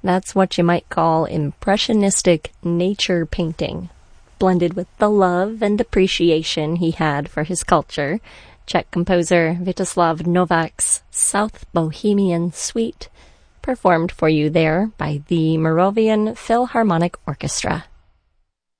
That's what you might call impressionistic nature painting, blended with the love and appreciation he had for his culture. Czech composer Vítězslav Novak's South Bohemian Suite, performed for you there by the Moravian Philharmonic Orchestra.